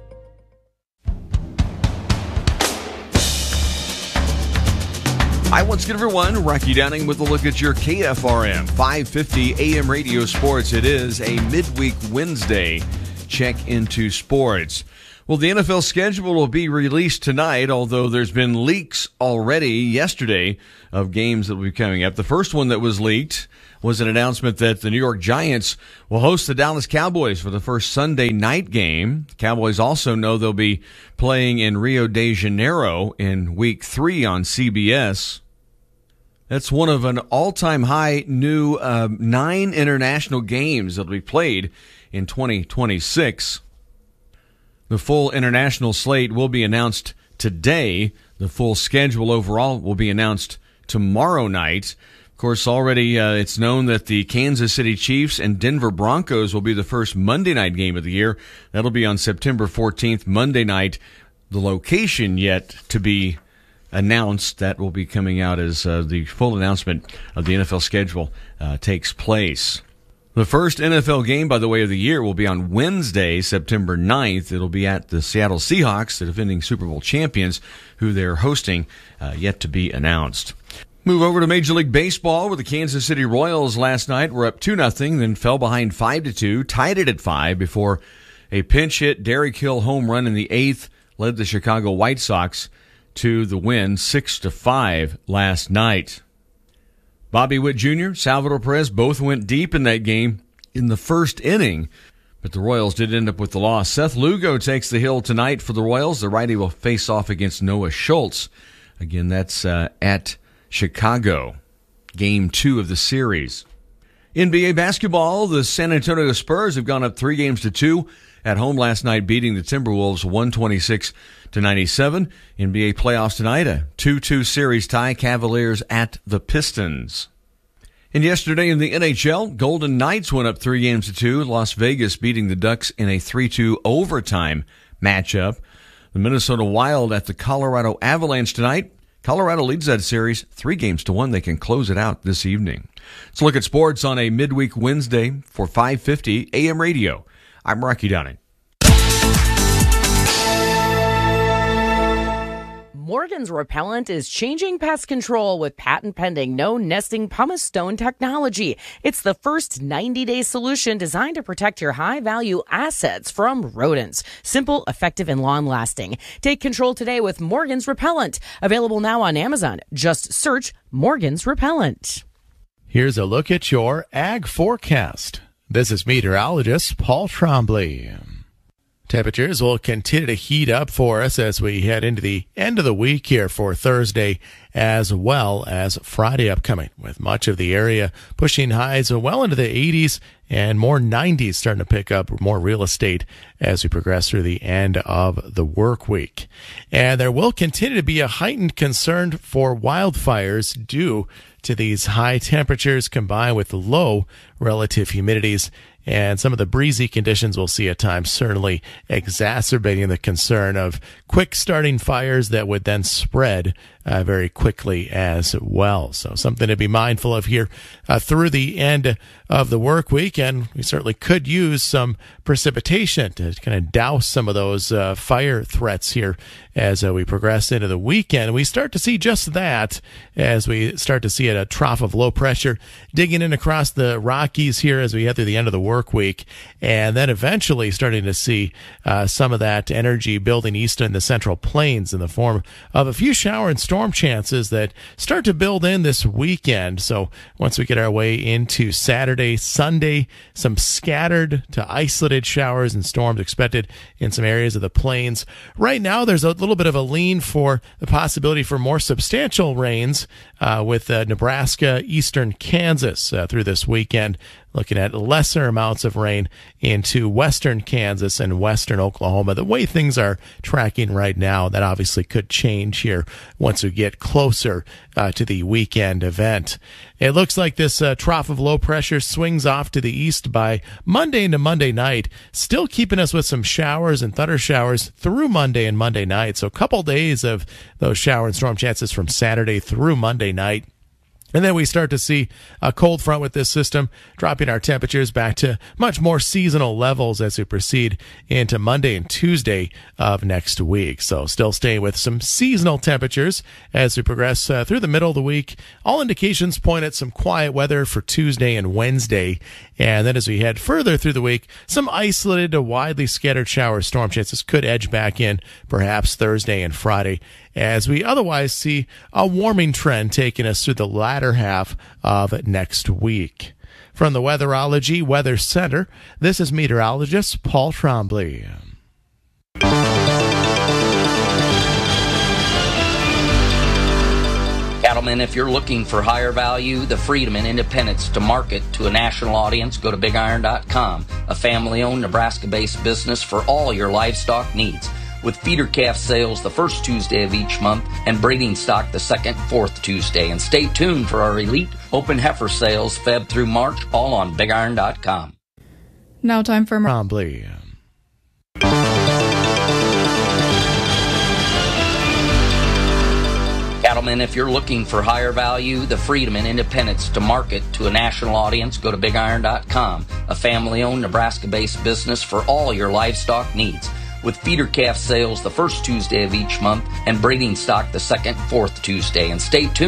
Hi, once again, everyone. Rocky Downing with a look at your KFRM 550 AM radio sports. It is a midweek Wednesday check into sports. Well, the NFL schedule will be released tonight, although there's been leaks already yesterday of games that will be coming up. The first one that was leaked was an announcement that the New York Giants will host the Dallas Cowboys for the first Sunday night game. The Cowboys also know they'll be playing in Rio de Janeiro in Week 3 on CBS. That's one of an all-time high new 9 international games that will be played in 2026. The full international slate will be announced today. The full schedule overall will be announced tomorrow night. Of course, already it's known that the Kansas City Chiefs and Denver Broncos will be the first Monday night game of the year. That'll be on September 14th, Monday night. The location yet to be announced. That will be coming out as the full announcement of the NFL schedule takes place. The first NFL game, by the way, of the year will be on Wednesday, September 9th. It'll be at the Seattle Seahawks, the defending Super Bowl champions, who they're hosting, yet to be announced. Move over to Major League Baseball, where the Kansas City Royals last night were up 2-0, then fell behind 5-2, tied it at 5 before a pinch hit Derek Hill home run in the 8th led the Chicago White Sox to the win 6-5 last night. Bobby Witt Jr., Salvador Perez both went deep in that game in the first inning, but the Royals did end up with the loss. Seth Lugo takes the hill tonight for the Royals. The righty will face off against Noah Schultz. Again, that's at Chicago, Game 2 of the series. NBA basketball, the San Antonio Spurs have gone up 3-2 at home last night, beating the Timberwolves 126-97. NBA playoffs tonight, a 2-2 series tie, Cavaliers at the Pistons. And yesterday in the NHL, Golden Knights went up 3-2, Las Vegas beating the Ducks in a 3-2 overtime matchup. The Minnesota Wild at the Colorado Avalanche tonight. Colorado leads that series 3-1. They can close it out this evening. Let's look at sports on a midweek Wednesday for 550 AM radio. I'm Rocky Downing. Morgan's Repellent is changing pest control with patent-pending no-nesting pumice stone technology. It's the first 90-day solution designed to protect your high-value assets from rodents. Simple, effective, and long-lasting. Take control today with Morgan's Repellent. Available now on Amazon. Just search Morgan's Repellent. Here's a look at your ag forecast. This is meteorologist Paul Trombley. Temperatures will continue to heat up for us as we head into the end of the week here for Thursday as well as Friday upcoming, with much of the area pushing highs well into the 80s and more 90s starting to pick up more real estate as we progress through the end of the work week. And there will continue to be a heightened concern for wildfires due to these high temperatures combined with low relative humidities. And some of the breezy conditions we'll see at times certainly exacerbating the concern of quick starting fires that would then spread very quickly as well. So something to be mindful of here through the end of the work week. And we certainly could use some precipitation to kind of douse some of those fire threats here as we progress into the weekend. We start to see just that as we start to see a trough of low pressure digging in across the Rockies here as we head through the end of the work week. And then eventually starting to see some of that energy building east in the Central Plains in the form of a few shower and storm chances that start to build in this weekend. So once we get our way into Saturday, Sunday, some scattered to isolated showers and storms expected in some areas of the plains. Right now, there's a little bit of a lean for the possibility for more substantial rains with Nebraska, eastern Kansas through this weekend. looking at lesser amounts of rain into western Kansas and western Oklahoma. The way things are tracking right now, that obviously could change here once we get closer to the weekend event. It looks like this trough of low pressure swings off to the east by Monday into Monday night, still keeping us with some showers and thunder showers through Monday and Monday night. So a couple days of those shower and storm chances from Saturday through Monday night. And then we start to see a cold front with this system, dropping our temperatures back to much more seasonal levels as we proceed into Monday and Tuesday of next week. So still staying with some seasonal temperatures as we progress through the middle of the week. All indications point at some quiet weather for Tuesday and Wednesday. And then as we head further through the week, some isolated to widely scattered shower storm chances could edge back in perhaps Thursday and Friday, as we otherwise see a warming trend taking us through the latter half of next week. From the Weatherology Weather Center, this is meteorologist Paul Trombley. Cattlemen, if you're looking for higher value, the freedom and independence to market to a national audience, go to BigIron.com, a family-owned Nebraska-based business for all your livestock needs. With feeder calf sales the first Tuesday of each month and breeding stock the second, fourth Tuesday. And stay tuned for our elite open heifer sales Feb through March, all on BigIron.com. Now time for Trombley. Cattlemen, if you're looking for higher value, the freedom and independence to market to a national audience, go to BigIron.com, a family-owned Nebraska-based business for all your livestock needs. With feeder calf sales the first Tuesday of each month and breeding stock the second, fourth Tuesday. And stay tuned.